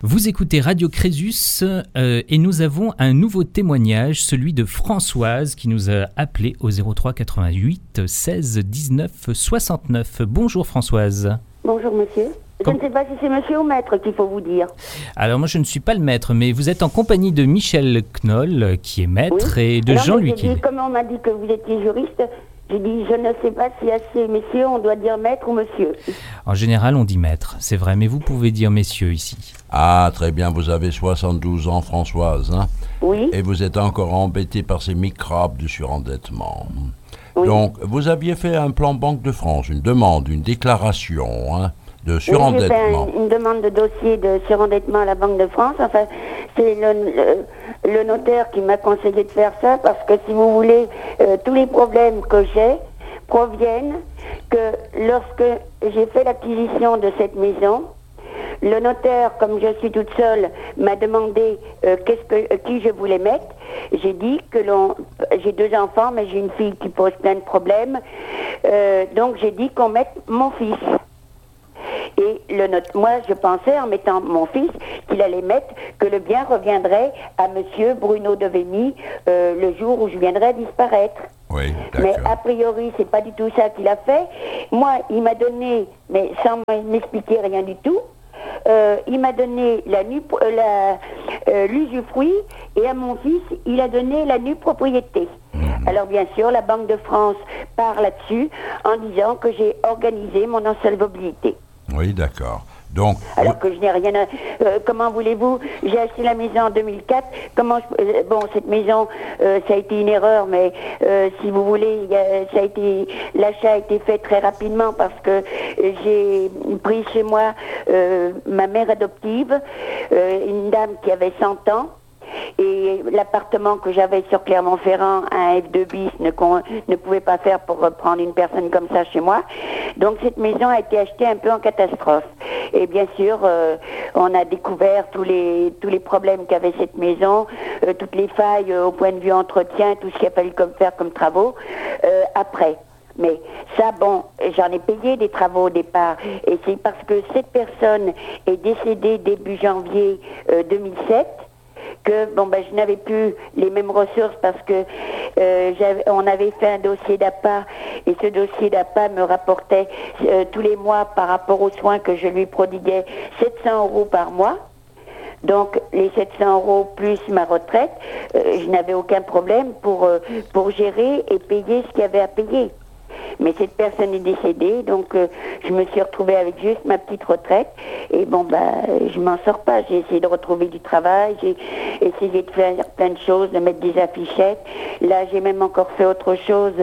Vous écoutez Radio Crésus et nous avons un nouveau témoignage, celui de Françoise qui nous a appelé au 03 88 16 19 69. Bonjour Françoise. Bonjour monsieur. Je ne sais pas si c'est monsieur ou maître qu'il faut vous dire. Alors moi je ne suis pas le maître, mais vous êtes en compagnie de Michel Knoll qui est maître et de Jean-Louis qui est... Comme on m'a dit que vous étiez juriste, j'ai dit je ne sais pas si à ces messieurs on doit dire maître ou monsieur. En général on dit maître, c'est vrai, mais vous pouvez dire messieurs ici. Ah, très bien, vous avez 72 ans, Françoise, hein? Oui. Et vous êtes encore embêtée par ces microbes du surendettement. Oui. Donc, vous aviez fait un plan Banque de France, une demande, une déclaration de surendettement. J'ai fait une demande de dossier de surendettement à la Banque de France. Enfin, c'est le notaire qui m'a conseillé de faire ça parce que, si vous voulez, tous les problèmes que j'ai proviennent que lorsque j'ai fait l'acquisition de cette maison, le notaire, comme je suis toute seule, m'a demandé qui je voulais mettre. J'ai dit que j'ai 2 enfants, mais j'ai une fille qui pose plein de problèmes. Donc j'ai dit qu'on mette mon fils. Et moi, je pensais, en mettant mon fils, qu'il allait mettre que le bien reviendrait à monsieur Bruno Devemy le jour où je viendrais disparaître. Oui, mais a priori, c'est pas du tout ça qu'il a fait. Moi, il m'a donné, mais sans m'expliquer rien du tout, il m'a donné l'usufruit et à mon fils, il a donné la nue propriété. Alors bien sûr, la Banque de France part là-dessus en disant que j'ai organisé mon insolvabilité. Oui, d'accord. Donc, alors que je n'ai rien à... comment voulez-vous? J'ai acheté la maison en 2004. Cette maison, ça a été une erreur, mais si vous voulez, l'achat a été fait très rapidement parce que j'ai pris chez moi ma mère adoptive, une dame qui avait 100 ans. Et l'appartement que j'avais sur Clermont-Ferrand, un F2 bis, ne pouvait pas faire pour reprendre une personne comme ça chez moi. Donc cette maison a été achetée un peu en catastrophe. Et bien sûr, on a découvert tous les problèmes qu'avait cette maison, toutes les failles au point de vue entretien, tout ce qu'il a fallu faire comme travaux après. Mais ça, j'en ai payé des travaux au départ. Et c'est parce que cette personne est décédée début janvier 2007 que je n'avais plus les mêmes ressources parce que on avait fait un dossier d'APA et ce dossier d'APA me rapportait tous les mois par rapport aux soins que je lui prodiguais 700 € par mois. Donc les 700 € plus ma retraite, je n'avais aucun problème pour gérer et payer ce qu'il y avait à payer. Mais cette personne est décédée, donc je me suis retrouvée avec juste ma petite retraite. Et je m'en sors pas. J'ai essayé de retrouver du travail, j'ai essayé de faire plein de choses, de mettre des affichettes. Là, j'ai même encore fait autre chose.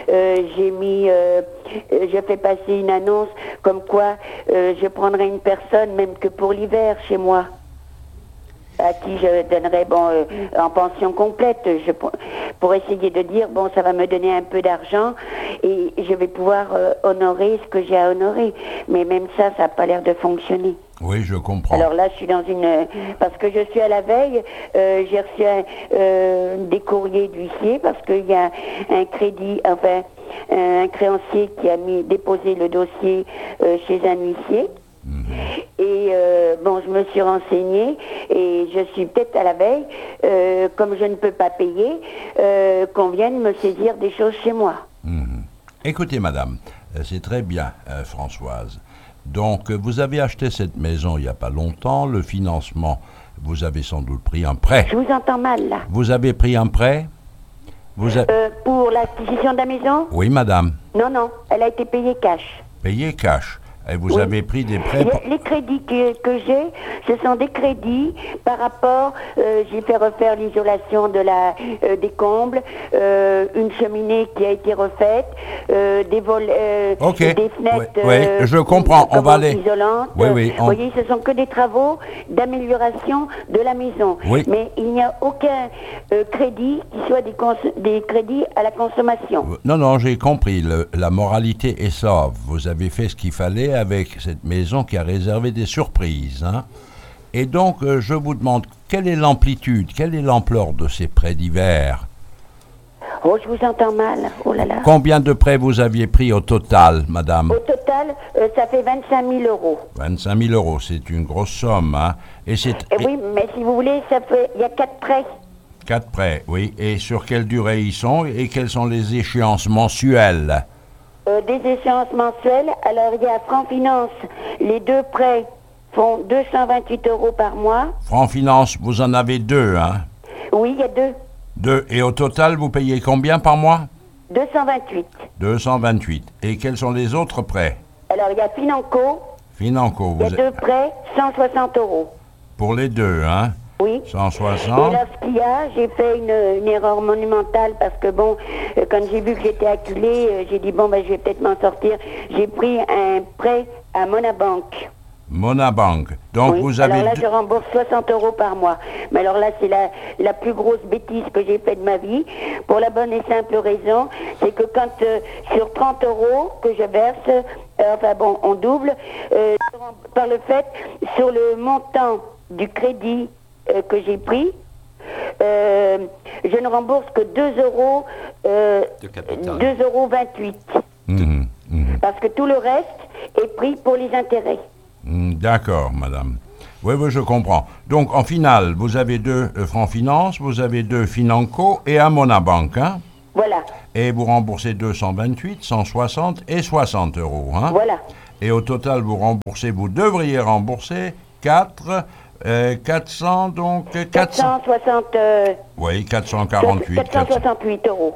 Je fais passer une annonce comme quoi je prendrai une personne, même que pour l'hiver, chez moi, à qui je donnerais en pension complète pour essayer de dire ça va me donner un peu d'argent et je vais pouvoir honorer ce que j'ai à honorer, mais même ça n'a pas l'air de fonctionner. Oui, je comprends. Alors là, je suis dans parce que je suis à la veille, j'ai reçu des courriers d'huissier parce qu'il y a un créancier qui a déposé le dossier chez un huissier. Et je me suis renseignée et je suis peut-être à la veille, comme je ne peux pas payer, qu'on vienne me saisir des choses chez moi. Écoutez, madame, c'est très bien, Françoise. Donc, vous avez acheté cette maison il n'y a pas longtemps, le financement, vous avez sans doute pris un prêt. Je vous entends mal, là. Vous avez pris un prêt pour l'acquisition de la maison? Oui, madame. Non, elle a été payée cash. Payée cash. Et vous avez pris des prêts... Les crédits que j'ai, ce sont des crédits par rapport... j'ai fait refaire l'isolation des combles, une cheminée qui a été refaite, des fenêtres... Oui, je comprends. On va aller... isolantes. Oui, Vous voyez, ce sont que des travaux d'amélioration de la maison. Oui. Mais il n'y a aucun crédit qui soit des crédits à la consommation. Non, j'ai compris. La moralité est sauve. Vous avez fait ce qu'il fallait avec cette maison qui a réservé des surprises. Et donc, je vous demande, quelle est l'amplitude, quelle est l'ampleur de ces prêts d'hiver? Oh, je vous entends mal. Oh là là. Combien de prêts vous aviez pris au total, madame? Au total, ça fait 25 000 euros. 25 000 euros, c'est une grosse somme, hein? Et c'est... Oui, mais si vous voulez, il y a 4 prêts. 4 prêts, oui. Et sur quelle durée ils sont et quelles sont les échéances mensuelles? Des échéances mensuelles. Alors, il y a Franc Finance. Les 2 prêts font 228 euros par mois. Franc Finance, vous en avez 2, hein? Oui, il y a 2. 2. Et au total, vous payez combien par mois? 228. 228. Et quels sont les autres prêts? Alors, il y a Financo. Financo, Il y a 2 prêts, 160 euros. Pour les 2, hein? Oui. 160. Et là, ce qu'il y a, j'ai fait une erreur monumentale parce que bon, quand j'ai vu que j'étais acculée, j'ai dit bon, ben, je vais peut-être m'en sortir. J'ai pris un prêt à Monabank. Monabank. Donc oui. vous avez... Alors là, je rembourse 60 euros par mois. Mais alors là, c'est la plus grosse bêtise que j'ai faite de ma vie. Pour la bonne et simple raison, c'est que quand sur 30 euros que je verse, enfin bon, on double, par le fait, sur le montant du crédit que j'ai pris, je ne rembourse que 2 euros, 2,28 euros. Parce que tout le reste est pris pour les intérêts. D'accord, madame. Oui, je comprends. Donc, en finale, vous avez 2 Franc Finance, vous avez 2 Financo et un Monabank, hein? Voilà. Et vous remboursez 228, 160 et 60 euros, hein? Voilà. Et au total, vous devriez rembourser 400, donc 460. Oui, 448. 468 euros.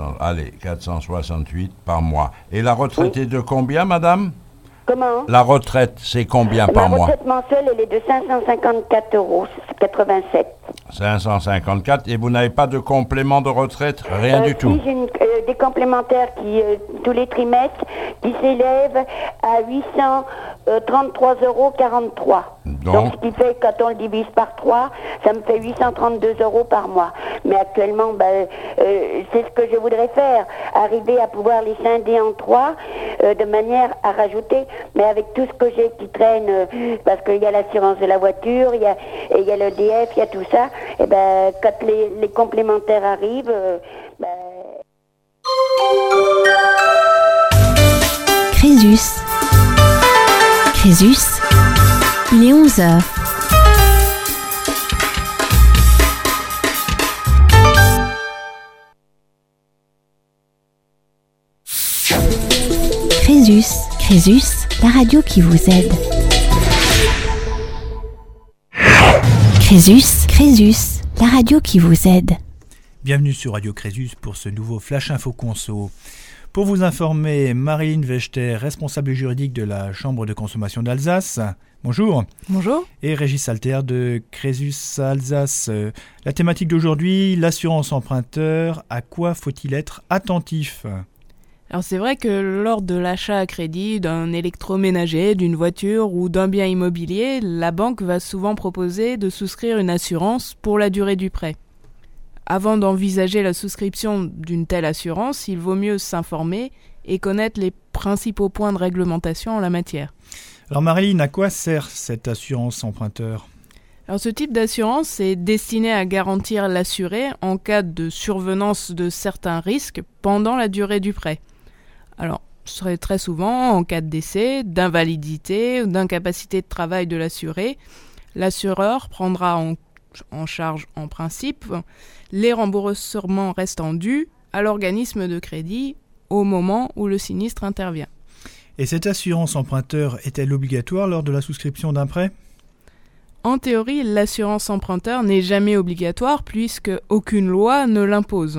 468 par mois. Et la retraite est de combien, madame? Comment? La retraite, c'est combien par mois? Ma retraite mensuelle, elle est de 554 euros, 87. 554, et vous n'avez pas de complément de retraite? Rien du tout? Si, j'ai des complémentaires qui, tous les trimestres, qui s'élèvent à 833,43 euros. Donc, ce qui fait, quand on le divise par 3, ça me fait 832 euros par mois. Mais actuellement, c'est ce que je voudrais faire, arriver à pouvoir les scinder en 3, de manière à rajouter, mais avec tout ce que j'ai qui traîne, parce qu'il y a l'assurance de la voiture, il y a l'EDF, il y a tout ça, et ben, quand les complémentaires arrivent, Crésus. Crésus, il est 11h. Crésus, la radio qui vous aide. Crésus, la radio qui vous aide. Bienvenue sur Radio Crésus pour ce nouveau Flash Info Conso. Pour vous informer, Marilyn Vechter, responsable juridique de la Chambre de consommation d'Alsace. Bonjour. Bonjour. Et Régis Alter de Crésus Alsace. La thématique d'aujourd'hui, l'assurance emprunteur. À quoi faut-il être attentif ? Alors c'est vrai que lors de l'achat à crédit d'un électroménager, d'une voiture ou d'un bien immobilier, la banque va souvent proposer de souscrire une assurance pour la durée du prêt. Avant d'envisager la souscription d'une telle assurance, il vaut mieux s'informer et connaître les principaux points de réglementation en la matière. Alors Marilyn, à quoi sert cette assurance emprunteur ? Alors ce type d'assurance est destiné à garantir l'assuré en cas de survenance de certains risques pendant la durée du prêt. Alors, ce serait très souvent en cas de décès, d'invalidité ou d'incapacité de travail de l'assuré. L'assureur prendra en charge en principe les remboursements restants dus à l'organisme de crédit au moment où le sinistre intervient. Et cette assurance emprunteur est-elle obligatoire lors de la souscription d'un prêt ? En théorie, l'assurance emprunteur n'est jamais obligatoire puisque aucune loi ne l'impose.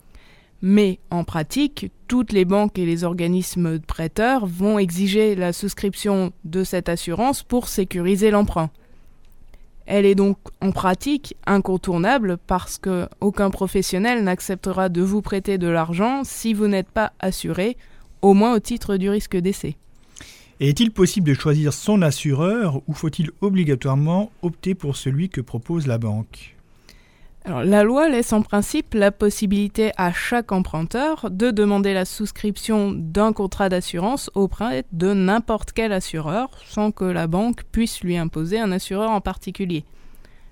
Mais en pratique, toutes les banques et les organismes prêteurs vont exiger la souscription de cette assurance pour sécuriser l'emprunt. Elle est donc en pratique incontournable parce qu'aucun professionnel n'acceptera de vous prêter de l'argent si vous n'êtes pas assuré, au moins au titre du risque décès. Et est-il possible de choisir son assureur ou faut-il obligatoirement opter pour celui que propose la banque ? Alors, la loi laisse en principe la possibilité à chaque emprunteur de demander la souscription d'un contrat d'assurance auprès de n'importe quel assureur sans que la banque puisse lui imposer un assureur en particulier.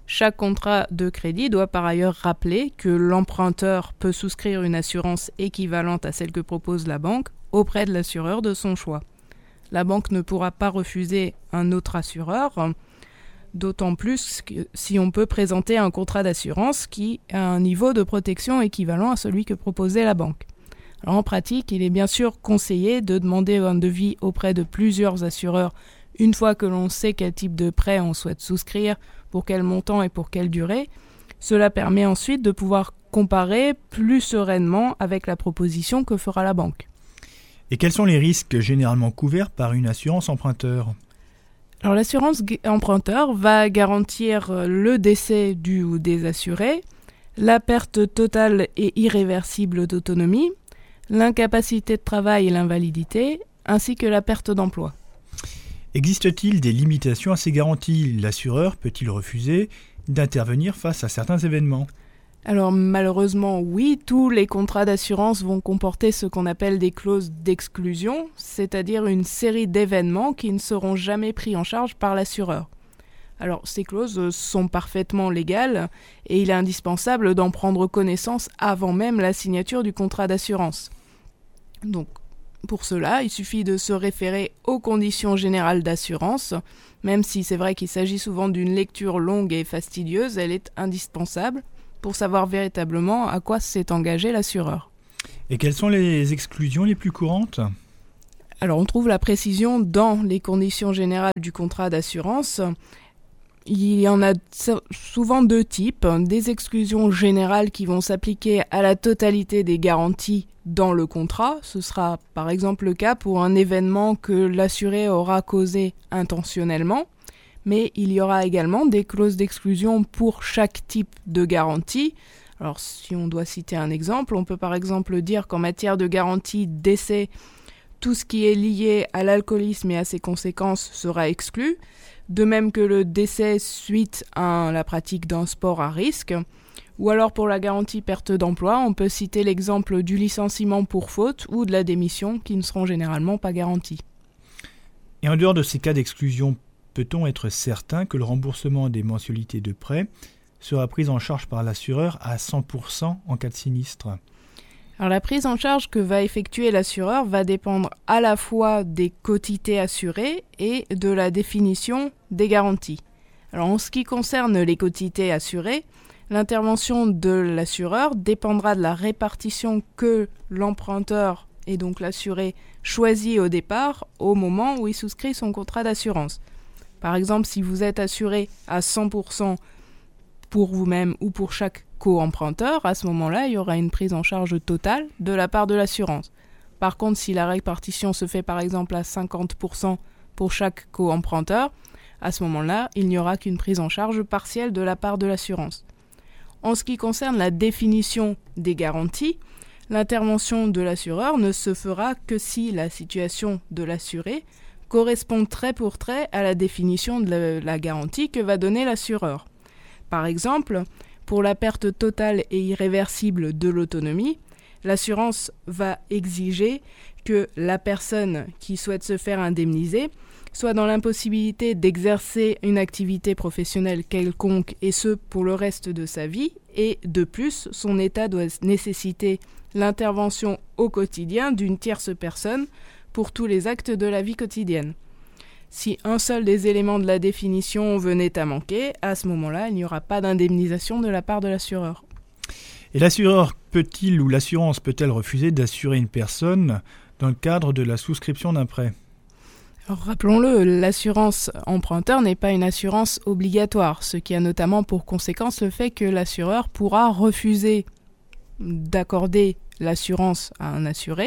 Chaque contrat de crédit doit par ailleurs rappeler que l'emprunteur peut souscrire une assurance équivalente à celle que propose la banque auprès de l'assureur de son choix. La banque ne pourra pas refuser un autre assureur, d'autant plus que si on peut présenter un contrat d'assurance qui a un niveau de protection équivalent à celui que proposait la banque. Alors en pratique, il est bien sûr conseillé de demander un devis auprès de plusieurs assureurs une fois que l'on sait quel type de prêt on souhaite souscrire, pour quel montant et pour quelle durée. Cela permet ensuite de pouvoir comparer plus sereinement avec la proposition que fera la banque. Et quels sont les risques généralement couverts par une assurance emprunteur ? Alors l'assurance emprunteur va garantir le décès du ou des assurés, la perte totale et irréversible d'autonomie, l'incapacité de travail et l'invalidité, ainsi que la perte d'emploi. Existe-t-il des limitations à ces garanties ? L'assureur peut-il refuser d'intervenir face à certains événements ? Alors malheureusement oui, tous les contrats d'assurance vont comporter ce qu'on appelle des clauses d'exclusion, c'est-à-dire une série d'événements qui ne seront jamais pris en charge par l'assureur. Alors ces clauses sont parfaitement légales et il est indispensable d'en prendre connaissance avant même la signature du contrat d'assurance. Donc pour cela, il suffit de se référer aux conditions générales d'assurance. Même si c'est vrai qu'il s'agit souvent d'une lecture longue et fastidieuse, elle est indispensable pour savoir véritablement à quoi s'est engagé l'assureur. Et quelles sont les exclusions les plus courantes ? Alors on trouve la précision dans les conditions générales du contrat d'assurance. Il y en a souvent deux types, des exclusions générales qui vont s'appliquer à la totalité des garanties dans le contrat. Ce sera par exemple le cas pour un événement que l'assuré aura causé intentionnellement, mais il y aura également des clauses d'exclusion pour chaque type de garantie. Alors si on doit citer un exemple, on peut par exemple dire qu'en matière de garantie décès, tout ce qui est lié à l'alcoolisme et à ses conséquences sera exclu, de même que le décès suite à la pratique d'un sport à risque. Ou alors pour la garantie perte d'emploi, on peut citer l'exemple du licenciement pour faute ou de la démission qui ne seront généralement pas garantis. Et en dehors de ces cas d'exclusion, peut-on être certain que le remboursement des mensualités de prêt sera pris en charge par l'assureur à 100% en cas de sinistre ? Alors la prise en charge que va effectuer l'assureur va dépendre à la fois des quotités assurées et de la définition des garanties. Alors en ce qui concerne les quotités assurées, l'intervention de l'assureur dépendra de la répartition que l'emprunteur et donc l'assuré choisit au départ au moment où il souscrit son contrat d'assurance. Par exemple, si vous êtes assuré à 100% pour vous-même ou pour chaque co-emprunteur, à ce moment-là, il y aura une prise en charge totale de la part de l'assurance. Par contre, si la répartition se fait par exemple à 50% pour chaque co-emprunteur, à ce moment-là, il n'y aura qu'une prise en charge partielle de la part de l'assurance. En ce qui concerne la définition des garanties, l'intervention de l'assureur ne se fera que si la situation de l'assuré correspond trait pour trait à la définition de la garantie que va donner l'assureur. Par exemple, pour la perte totale et irréversible de l'autonomie, l'assurance va exiger que la personne qui souhaite se faire indemniser soit dans l'impossibilité d'exercer une activité professionnelle quelconque et ce pour le reste de sa vie, et de plus, son état doit nécessiter l'intervention au quotidien d'une tierce personne pour tous les actes de la vie quotidienne. Si un seul des éléments de la définition venait à manquer, à ce moment-là, il n'y aura pas d'indemnisation de la part de l'assureur. Et l'assureur peut-il ou l'assurance peut-elle refuser d'assurer une personne dans le cadre de la souscription d'un prêt ? Alors, rappelons-le, l'assurance emprunteur n'est pas une assurance obligatoire, ce qui a notamment pour conséquence le fait que l'assureur pourra refuser d'accorder l'assurance à un assuré,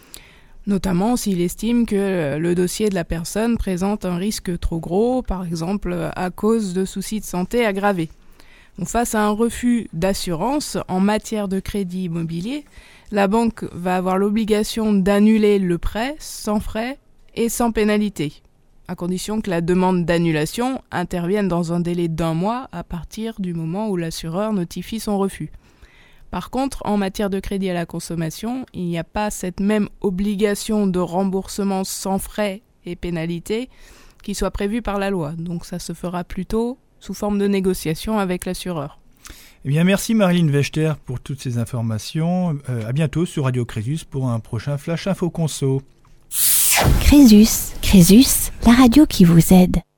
notamment s'il estime que le dossier de la personne présente un risque trop gros, par exemple à cause de soucis de santé aggravés. Donc, face à un refus d'assurance en matière de crédit immobilier, la banque va avoir l'obligation d'annuler le prêt sans frais et sans pénalité, à condition que la demande d'annulation intervienne dans un délai d'1 mois à partir du moment où l'assureur notifie son refus. Par contre, en matière de crédit à la consommation, il n'y a pas cette même obligation de remboursement sans frais et pénalité qui soit prévue par la loi. Donc ça se fera plutôt sous forme de négociation avec l'assureur. Eh bien, merci Marilyn Vechter pour toutes ces informations. À bientôt sur Radio Crésus pour un prochain Flash Info Conso. Crésus, la radio qui vous aide.